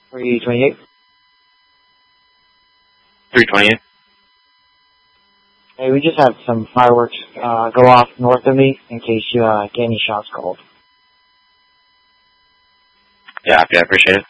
328. 328. Hey, we just had some fireworks go off north of me in case you get any shots called. Yeah, I appreciate it.